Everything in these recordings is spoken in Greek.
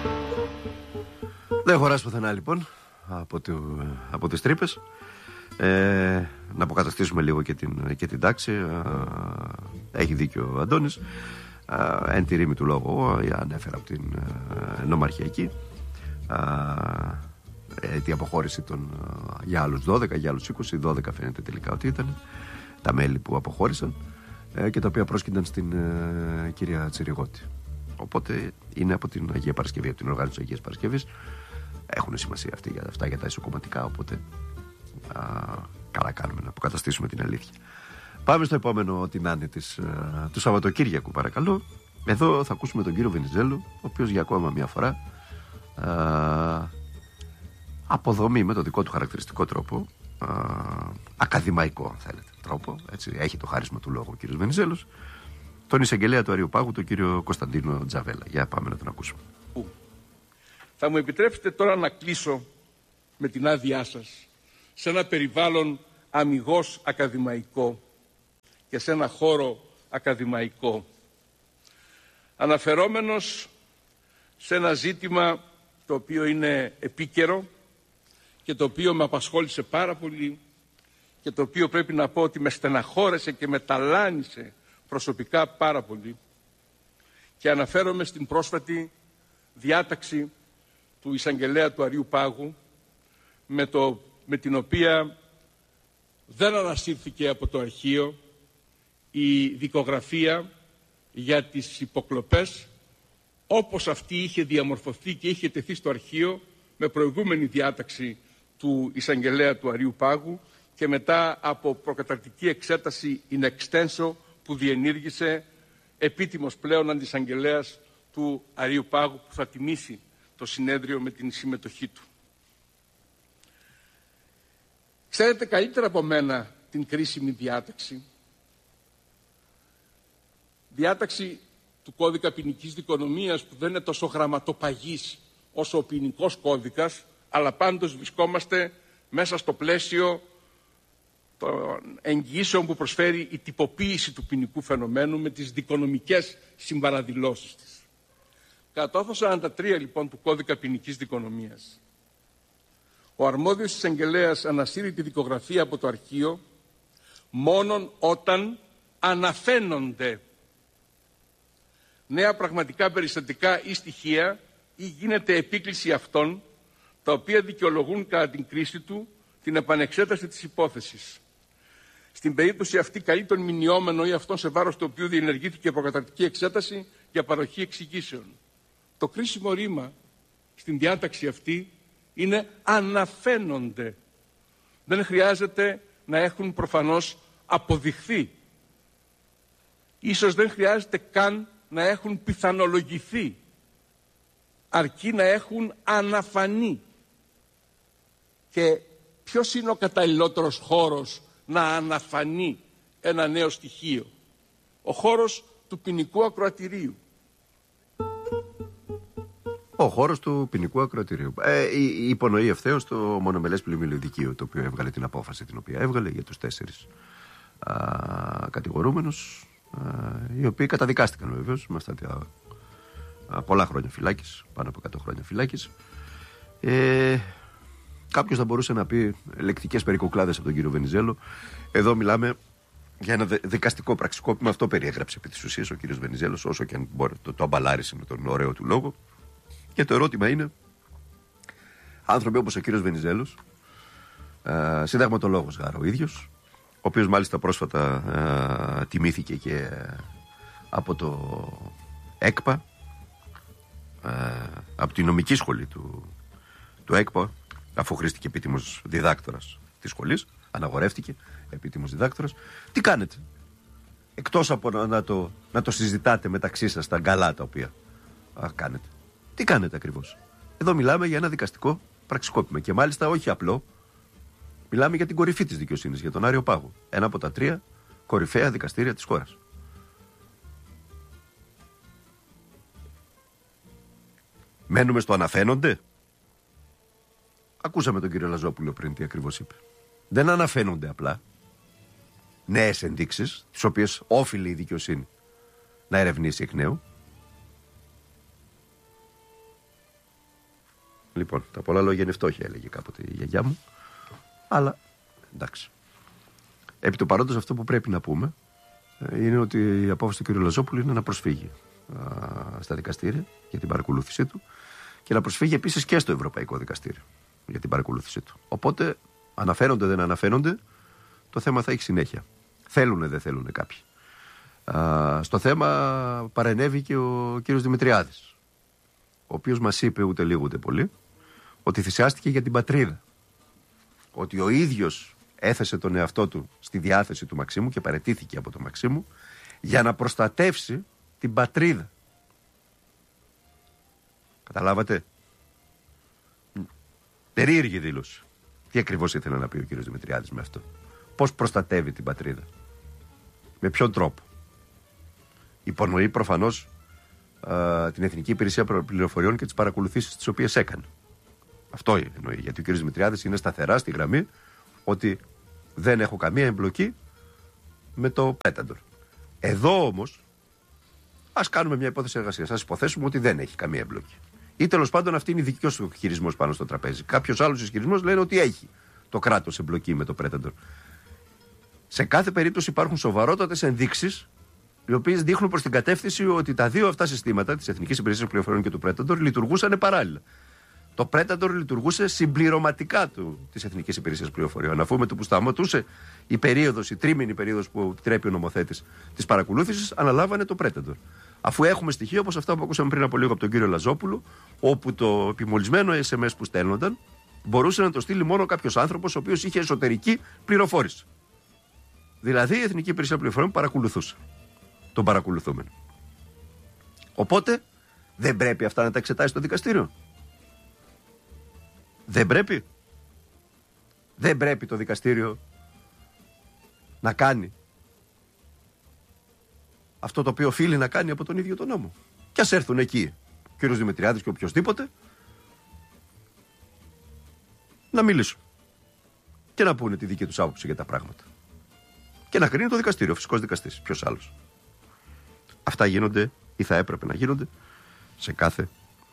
Δεν χωράς πουθενά λοιπόν από τις τρύπες. Να αποκαταστήσουμε λίγο και την τάξη. Έχει δίκιο ο Αντώνης. Εν τη ρήμη του λόγου ανέφερα από την νομαρχιακή τη αποχώρηση για άλλους 12, για άλλους 20, 12 φαίνεται τελικά ότι ήταν τα μέλη που αποχώρησαν και τα οποία πρόσκυνταν στην κυρία Τσιριγώτη. Οπότε είναι από την Αγία Παρασκευή, από την οργάνωση της Αγίας Παρασκευής. Έχουν σημασία αυτά για τα ισοκομματικά, οπότε καλά κάνουμε να αποκαταστήσουμε την αλήθεια. Πάμε στο επόμενο τινάνι του Σαββατοκύριακου, παρακαλώ. Εδώ θα ακούσουμε τον κύριο Βενιζέλο, ο οποίος για ακόμα μια φορά αποδομεί με το δικό του χαρακτηριστικό τρόπο, ακαδημαϊκό αν θέλετε τρόπο, έτσι, έχει το χάρισμα του λόγου ο κύριος Βενιζέλος, τον εισαγγελέα του Αριού Πάγου, τον κύριο Κωνσταντίνο Τζαβέλα. Για πάμε να τον ακούσουμε. Θα μου επιτρέψετε τώρα να κλείσω με την άδειά σας σε ένα περιβάλλον αμιγώς ακαδημαϊκό και σε ένα χώρο ακαδημαϊκό, αναφερόμενος σε ένα ζήτημα το οποίο είναι επίκαιρο και το οποίο με απασχόλησε πάρα πολύ και το οποίο πρέπει να πω ότι με στεναχώρεσε και με ταλάνισε προσωπικά πάρα πολύ, και αναφέρομαι στην πρόσφατη διάταξη του εισαγγελέα του Αριού Πάγου με την οποία δεν ανασύρθηκε από το αρχείο η δικογραφία για τις υποκλοπές όπως αυτή είχε διαμορφωθεί και είχε τεθεί στο αρχείο με προηγούμενη διάταξη του εισαγγελέα του Αριού Πάγου και μετά από προκαταρκτική εξέταση in extenso που διενήργησε επίτιμος πλέον αντισαγγελέας του Αριού Πάγου, που θα τιμήσει το συνέδριο με την συμμετοχή του. Ξέρετε καλύτερα από μένα την κρίσιμη διάταξη του κώδικα ποινικής δικονομίας, που δεν είναι τόσο γραμματοπαγής όσο ο ποινικός κώδικας, αλλά πάντως βρισκόμαστε μέσα στο πλαίσιο των εγγυήσεων που προσφέρει η τυποποίηση του ποινικού φαινομένου με τις δικονομικές συμπαραδηλώσεις της. Κατά το 43 λοιπόν του κώδικα ποινικής δικονομίας, ο αρμόδιος εισαγγελέας ανασύρει τη δικογραφία από το αρχείο μόνον όταν αναφαίνονται νέα πραγματικά περιστατικά ή στοιχεία ή γίνεται επίκληση αυτών, τα οποία δικαιολογούν κατά την κρίση του την επανεξέταση της υπόθεσης. Στην περίπτωση αυτή καλεί τον μηνιόμενο ή αυτόν σε βάρος του οποίου διενεργήθηκε προκαταρκτική εξέταση για παροχή εξηγήσεων. Το κρίσιμο ρήμα στην διάταξη αυτή είναι αναφαίνονται. Δεν χρειάζεται να έχουν προφανώς αποδειχθεί. Ίσως δεν χρειάζεται καν να έχουν πιθανολογηθεί. Αρκεί να έχουν αναφανεί. Και ποιος είναι ο καταλληλότερος χώρος να αναφανεί ένα νέο στοιχείο? Ο χώρος του ποινικού ακροατηρίου. Ο χώρος του ποινικού ακροατηρίου. Υπονοεί ευθέως το μονομελές πλημμύλιο δικείο, το οποίο έβγαλε την απόφαση την οποία έβγαλε για τους 4 κατηγορούμενους, οι οποίοι καταδικάστηκαν βεβαίως με αυτά τα πολλά χρόνια φυλάκης, πάνω από 100 χρόνια φυλάκης. Κάποιος θα μπορούσε να πει λεκτικές περικοκλάδες από τον κύριο Βενιζέλο. Εδώ μιλάμε για ένα δικαστικό πραξικόπημα. Αυτό περιέγραψε επί της ουσίας ο κύριος Βενιζέλος, όσο και αν μπορεί το αμπαλάρισε με τον ωραίο του λόγο. Και το ερώτημα είναι, άνθρωποι όπως ο κύριος Βενιζέλος, συνταγματολόγος γάρα ο ίδιος, ο οποίος μάλιστα πρόσφατα τιμήθηκε και από το ΕΚΠΑ, από τη νομική σχολή του ΕΚΠΑ, αφού χρήστηκε επίτιμος διδάκτορας της σχολής, αναγορεύτηκε επίτιμος διδάκτορας. Τι κάνετε, εκτός από να το συζητάτε μεταξύ σας τα γκαλά τα οποία κάνετε? Τι κάνετε ακριβώς? Εδώ μιλάμε για ένα δικαστικό πραξικόπημα και μάλιστα όχι απλό. Μιλάμε για την κορυφή της δικαιοσύνης, για τον Άριο Πάγο. Ένα από τα 3 κορυφαία δικαστήρια της χώρας. Μένουμε στο αναφαίνονται. Ακούσαμε τον κύριο Λαζόπουλο πριν τι ακριβώς είπε. Δεν αναφαίνονται απλά νέες ενδείξεις, τις οποίες όφιλε η δικαιοσύνη να ερευνήσει εκ νέου. Λοιπόν, τα πολλά λόγια είναι φτώχεια, έλεγε κάποτε η γιαγιά μου. Αλλά εντάξει. Επί του παρόντος, αυτό που πρέπει να πούμε είναι ότι η απόφαση του κ. Λαζόπουλου είναι να προσφύγει στα δικαστήρια για την παρακολούθησή του και να προσφύγει επίσης και στο Ευρωπαϊκό Δικαστήριο για την παρακολούθησή του. Οπότε, αναφέρονται δεν αναφέρονται, το θέμα θα έχει συνέχεια. Θέλουνε δεν θέλουνε κάποιοι. Στο θέμα παρενέβη και ο κ. Δημητριάδης, ο οποίος μας είπε ούτε λίγο ούτε πολύ ότι θυσιάστηκε για την πατρίδα. Ότι ο ίδιος έθεσε τον εαυτό του στη διάθεση του Μαξίμου και παραιτήθηκε από τον Μαξίμου για να προστατεύσει την πατρίδα. Καταλάβατε? Περίεργη δήλωση. Τι ακριβώς ήθελε να πει ο κύριος Δημητριάδης με αυτό? Πώς προστατεύει την πατρίδα? Με ποιον τρόπο? Υπονοεί προφανώς την Εθνική Υπηρεσία Πληροφοριών και τις παρακολουθήσεις τις οποίες έκανε. Αυτό εννοεί. Γιατί ο κύριος Δημητριάδης είναι σταθερά στη γραμμή ότι δεν έχω καμία εμπλοκή με το Πέταντορ. Εδώ όμως ας κάνουμε μια υπόθεση εργασίας. Ας υποθέσουμε ότι δεν έχει καμία εμπλοκή. Ή τέλος πάντων αυτή είναι η δική του χειρισμός πάνω στο τραπέζι. Κάποιος άλλος ισχυρισμός λένε ότι έχει το κράτος εμπλοκή με το Πέταντορ. Σε κάθε περίπτωση υπάρχουν σοβαρότατες ενδείξεις, οι οποίες δείχνουν προς την κατεύθυνση ότι τα δύο αυτά συστήματα, της Εθνικής Υπηρεσίας Πληροφοριών και του Πέταντορ, λειτουργούσαν παράλληλα. Το Πρέταντορ λειτουργούσε συμπληρωματικά της Εθνικής Υπηρεσίας Πληροφοριών. Αφού με το που σταματούσε η περίοδος, η τρίμηνη περίοδος που επιτρέπει ο νομοθέτης της παρακολούθησης, αναλάβανε το Πρέταντορ. Αφού έχουμε στοιχεία όπως αυτά που ακούσαμε πριν από λίγο από τον κύριο Λαζόπουλο, όπου το επιμολυσμένο SMS που στέλνονταν μπορούσε να το στείλει μόνο κάποιος άνθρωπος ο οποίος είχε εσωτερική πληροφόρηση. Δηλαδή η Εθνική Υπηρεσία Πληροφοριών παρακολουθούσε τον παρακολουθούμενο. Οπότε δεν πρέπει αυτά να τα εξετάσει το δικαστήριο? Δεν πρέπει. Δεν πρέπει το δικαστήριο να κάνει αυτό το οποίο οφείλει να κάνει από τον ίδιο τον νόμο. Και ας έρθουν εκεί ο κύριος Δημητριάδης και οποιοσδήποτε να μιλήσουν και να πούνε τη δική τους άποψη για τα πράγματα. Και να κρίνει το δικαστήριο, ο φυσικός δικαστής. Ποιος άλλος? Αυτά γίνονται ή θα έπρεπε να γίνονται σε κάθε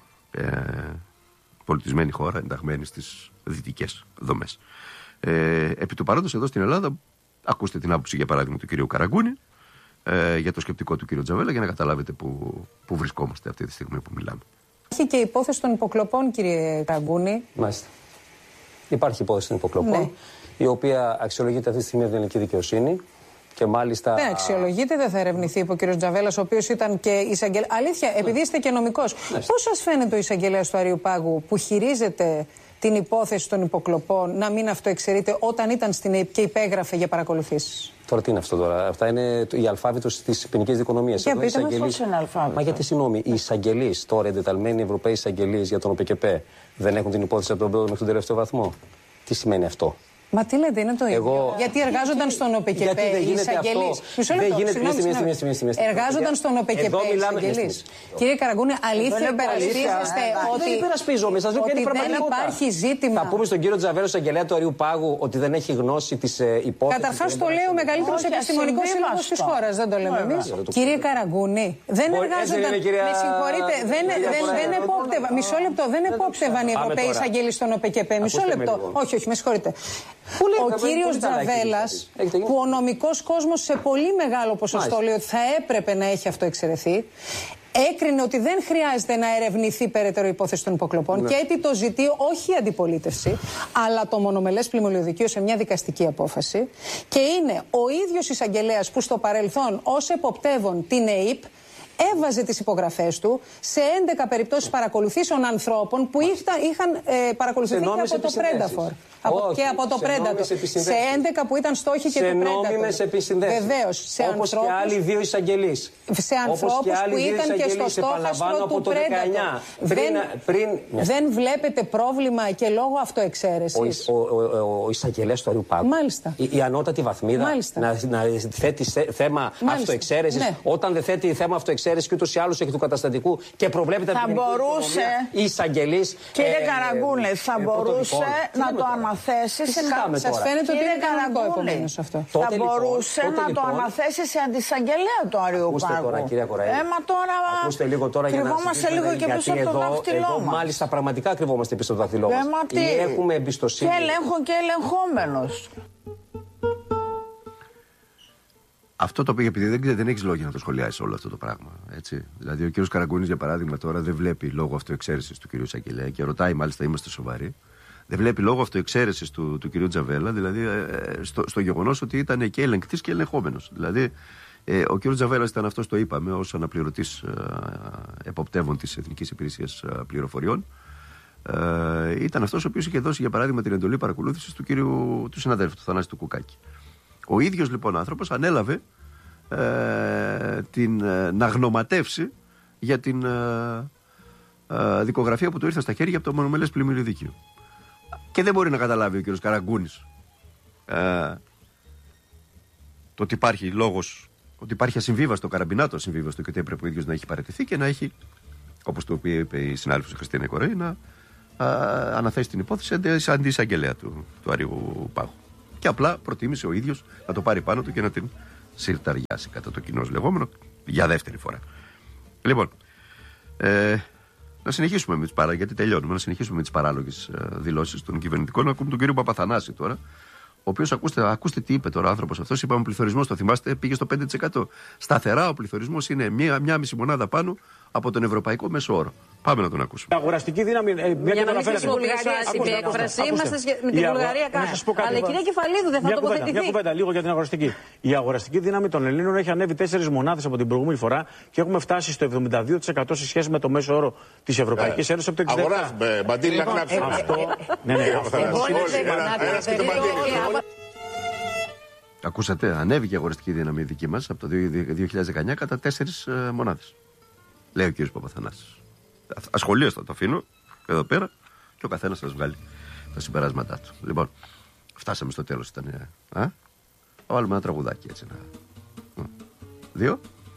πολιτισμένη χώρα ενταγμένη στις δυτικές δομές. Επί του παρόντος εδώ στην Ελλάδα, ακούστε την άποψη για παράδειγμα του κυρίου Καραγκούνη για το σκεπτικό του κύριου Τζαβέλα για να καταλάβετε που βρισκόμαστε αυτή τη στιγμή που μιλάμε. Υπάρχει και υπόθεση των υποκλοπών, κύριε Καραγκούνη. Μάλιστα. Υπάρχει υπόθεση των υποκλοπών, ναι, η οποία αξιολογείται αυτή τη στιγμή από την ελληνική δικαιοσύνη. Και μάλιστα... Δεν αξιολογείται, δεν θα ερευνηθεί, είπε ο κ. Τζαβέλας, ο οποίος ήταν και εισαγγελέας. Αλήθεια, επειδή είστε και νομικός, πώς σας φαίνεται ο εισαγγελέας του Αριουπάγου που χειρίζεται την υπόθεση των υποκλοπών να μην αυτοεξαιρείται όταν ήταν στην ΕΕΠ και υπέγραφε για παρακολουθήσεις? Τώρα τι είναι αυτό τώρα? Αυτά είναι η αλφάβητος της ποινικής δικονομίας. Για πείτε μας πώς είναι αλφάβητο. Μα γιατί συγγνώμη, οι εισαγγελείς τώρα, εντεταλμένοι Ευρωπαίοι εισαγγελείς για τον ΟΠΚΠ, δεν έχουν την υπόθεση από τον πρώτο μέχρι τον τελευταίο βαθμό? Τι σημαίνει αυτό? Μα τι λέτε, είναι το ίδιο. Γιατί εργάζονταν στον ΟΠΚΠ οι εισαγγελείς. Μισό λεπτό. Εργάζονταν στον ΟΠΚΠ οι εισαγγελείς. Κύριε Καραγκούνη, αλήθεια υπερασπίζεστε ότι δεν υπάρχει ζήτημα? Θα πούμε στον κύριο Τζαβέλα, εισαγγελέα του Αριουπάγου, ότι δεν έχει γνώση της υπόθεσης? Καταρχάς το λέει ο μεγαλύτερος επιστημονικός σύλλογος της χώρας, δεν το λέμε εμείς. Κύριε Καραγκούνη, δεν εργάζονταν. Με συγχωρείτε, δεν επόπτευαν. Μισό λεπτό, δεν επόπτευαν οι Ευρωπαίοι εισαγγελείς στον ΟΠΚΠ. Μισό λεπτό. Όχι, με συγχωρείτε. Ο κύριος Τζαβέλας, που ο νομικός κόσμος σε πολύ μεγάλο ποσοστό λέει ότι θα έπρεπε να έχει αυτοεξαιρεθεί, έκρινε ότι δεν χρειάζεται να ερευνηθεί περαιτέρω υπόθεση των υποκλοπών και έτσι το ζητεί όχι η αντιπολίτευση, αλλά το μονομελές πλημμυλιοδικείο σε μια δικαστική απόφαση. Και είναι ο ίδιος εισαγγελέας που στο παρελθόν ως εποπτεύων την ΕΕΠ έβαζε τις υπογραφές του σε 11 περιπτώσεις παρακολουθήσεων ανθρώπων που είχαν παρακολουθηθεί και από το Πρένταφορ. Και από το Πρέντατο. Σε 11 που ήταν στόχοι και του Πρέντατο. Σε νόμιμες επισυνδέσεις. Βεβαίως. Όπως και άλλοι δύο εισαγγελείς. Σε ανθρώπους που ήταν και στο στόχαστρο του Πρέντατο. Δεν βλέπετε πρόβλημα και λόγω αυτοεξαίρεσης? Ο εισαγγελέας του Αριουπάγου. Μάλιστα. Η ανώτατη βαθμίδα να θέτει θέμα αυτοεξαίρεσης. Όταν δεν θέτει θέμα αυτοεξαίρεσης, εξαίρεση και ούτως ή άλλως εκ του καταστατικού και προβλέπεται θα μπορούσε. Εισαγγελής. Κύριε Καραγκούνε, θα μπορούσε να το αναθέσει σε. Σας φαίνεται ότι είναι κανονικό επομένως αυτό. Θα μπορούσε να το αναθέσει σε αντισαγγελέα του Αριού Πάγου. Ακούστε τώρα, κυρία Κοραή. Ακούστε λίγο τώρα για να κρυβόμαστε λίγο και πίσω από το δάχτυλό μας. Μάλιστα, πραγματικά κρυβόμαστε πίσω από το δάχτυλό μας. Έχουμε εμπιστοσύνη. Και έλεγχο και ελεγχόμενος. Αυτό το οποίο, επειδή δεν έχει λόγια να το σχολιάσει όλο αυτό το πράγμα. Έτσι. Δηλαδή, ο κ. Καραγκούνης, για παράδειγμα, τώρα δεν βλέπει λόγω αυτοεξαίρεσης του κ. Εισαγγελέα και ρωτάει, μάλιστα, είμαστε σοβαροί. Δεν βλέπει λόγω αυτοεξαίρεσης του κ. Τζαβέλα, δηλαδή στο γεγονός ότι ήταν και ελεγκτής και ελεγχόμενος. Δηλαδή, ο κ. Τζαβέλας ήταν αυτός, το είπαμε, ως αναπληρωτής εποπτεύων της Εθνικής Υπηρεσίας Πληροφοριών. Ήταν αυτός ο οποίος είχε δώσει, για παράδειγμα, την εντολή παρακολούθησης του συναδέλφου του Θανάση του Κουκάκη. Ο ίδιος λοιπόν άνθρωπος ανέλαβε να γνωματεύσει για την δικογραφία που του ήρθε στα χέρια από το μονομελές πλημμύριο δίκαιο. Και δεν μπορεί να καταλάβει ο κ. Καραγκούνης το ότι υπάρχει λόγος, ότι υπάρχει ασυμβίβαστο, καραμπινάτο ασυμβίβαστο και ότι έπρεπε ο ίδιος να έχει παραιτηθεί και να έχει, όπως το είπε η συνάδελφος Χριστίνα Κοραή, να αναθέσει την υπόθεση σαν αντισαγγελέα του Αριού Πάγου. Και απλά προτίμησε ο ίδιος να το πάρει πάνω του και να την συρταριάσει, κατά το κοινώς λεγόμενο, για δεύτερη φορά. Λοιπόν, να συνεχίσουμε με τις γιατί τελειώνουμε, να συνεχίσουμε με τις παράλογες δηλώσεις των κυβερνητικών. Να ακούμε τον κύριο Παπαθανάση τώρα, ο οποίος, ακούστε τι είπε τώρα ο άνθρωπος αυτός. Είπαμε πληθωρισμός, το θυμάστε, πήγε στο 5%. Σταθερά ο πληθωρισμός είναι μία μισή μονάδα πάνω από τον ευρωπαϊκό μέσο όρο. Πάμε να τον ακούσουμε. Η αγοραστική δύναμη. Για να μην χρησιμοποιήσει την έκφραση, είμαστε με την Βουλγαρία κάτω. Αλλά η κυρία Κεφαλίδου δεν θα τοποθετηθεί. Μια κουβέντα λίγο για την αγοραστική. Η αγοραστική δύναμη των Ελλήνων έχει ανέβει 4 μονάδες από την προηγούμενη φορά και έχουμε φτάσει στο 72% σε σχέση με το μέσο όρο της Ευρωπαϊκής Ένωσης από το 60%. Αγοράζουμε. Μπαντήλ να κνάψουμε. Ακούσατε, ανέβηκε η αγοραστική δύναμη δική μας από το 2019 κατά 4 μονάδες. Λέει ο κ. Παπαθανάσης. Ασχολίαστα το αφήνω εδώ πέρα και ο καθένας θα βγάλει τα συμπεράσματά του. Λοιπόν, φτάσαμε στο τέλος. Ήταν. Θα βάλουμε ένα τραγουδάκι έτσι. 2.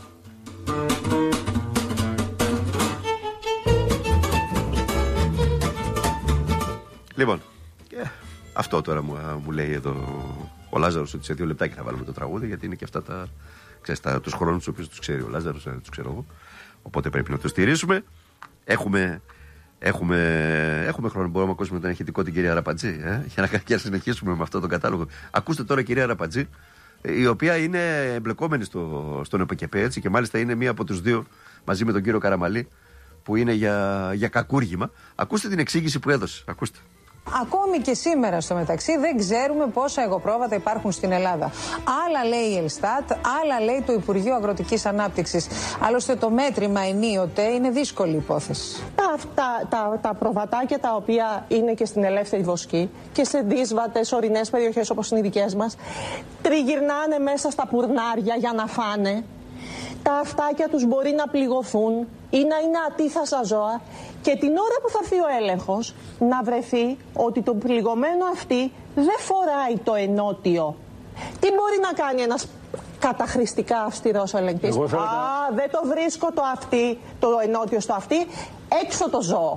Λοιπόν, και αυτό τώρα μου λέει εδώ ο Λάζαρος, ότι σε 2 λεπτάκια θα βάλουμε το τραγούδι, γιατί είναι και αυτά τους χρόνους τους οποίους τους ξέρει ο Λάζαρος, τους ξέρω εγώ. Οπότε πρέπει να το στηρίσουμε. Έχουμε χρόνο. Μπορούμε να ακούσουμε τον ηχητικό την κυρία Αραπατζή, για να συνεχίσουμε με αυτό τον κατάλογο. Ακούστε τώρα κυρία Αραπατζή, η οποία είναι εμπλεκόμενη στον ΕΠΚΕΠΕ, έτσι, και μάλιστα είναι μία από τους 2 μαζί με τον κύριο Καραμαλή που είναι για κακούργημα. Ακούστε την εξήγηση που έδωσε. Ακούστε. Ακόμη και σήμερα στο μεταξύ δεν ξέρουμε πόσα εγωπρόβατα υπάρχουν στην Ελλάδα. Άλλα λέει η Ελστάτ, άλλα λέει το Υπουργείο Αγροτικής Ανάπτυξης. Άλλωστε το μέτρημα ενίοτε είναι δύσκολη υπόθεση. Τα προβατάκια τα οποία είναι και στην ελεύθερη βοσκή και σε δύσβατες ορεινές περιοχές όπως είναι οι δικές μας, τριγυρνάνε μέσα στα πουρνάρια για να φάνε. Τα αυτάκια τους μπορεί να πληγωθούν ή να είναι ατίθασα ζώα και την ώρα που θα έρθει ο έλεγχος να βρεθεί ότι το πληγωμένο αυτή δεν φοράει το ενότιο. Τι μπορεί να κάνει ένας καταχρηστικά αυστηρός ελεγκτής? Δεν το βρίσκω το ενότιο στο αυτή, έξω το ζώο.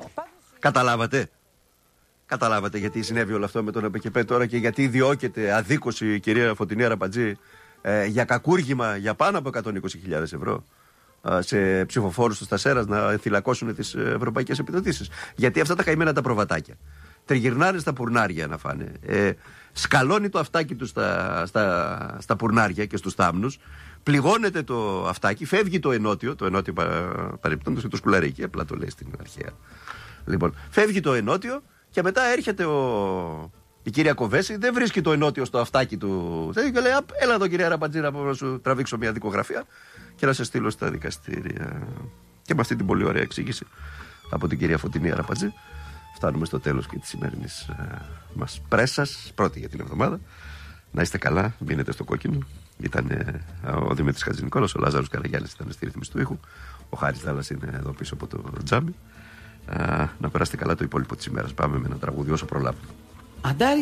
Καταλάβατε γιατί συνέβη όλο αυτό με τον ΕΠΚΕΠΕ τώρα και γιατί διώκεται αδίκως η κυρία Φωτεινή Αραπατζή για κακούργημα για πάνω από 120.000 ευρώ σε ψηφοφόρους του Στασέρας να θυλακώσουν τις ευρωπαϊκές επιδοτήσεις. Γιατί αυτά τα καημένα τα προβατάκια τριγυρνάνε στα πουρνάρια να φάνε. Σκαλώνει το αυτάκι του στα πουρνάρια και στους θάμνους. Πληγώνεται το αυτάκι, φεύγει το ενότιο παρεμπιπτόντως και το σκουλαρίκι, απλά το λέει στην αρχαία. Λοιπόν, φεύγει το ενότιο και μετά έρχεται η κυρία Κοβέση, δεν βρίσκει το ενότιο στο αυτάκι του. Και λέει: έλα εδώ, κυρία Αραπατζή, να σου τραβήξω μια δικογραφία και να σε στείλω στα δικαστήρια. Και με αυτή την πολύ ωραία εξήγηση από την κυρία Φωτεινή Αραπατζή, φτάνουμε στο τέλος και της σημερινής μας πρέσας, πρώτη για την εβδομάδα. Να είστε καλά, μείνετε στο κόκκινο. Ήταν ο Δημήτρης Χατζηνικόλας, ο Λάζαρος Καραγιάννης ήταν στη ρύθμιση του ήχου, ο Χάρης Δάλλας είναι εδώ πίσω από το τζάμι. Να περάσετε καλά το υπόλοιπο της ημέρας. Πάμε με ένα τραγούδι όσο προλάβουμε.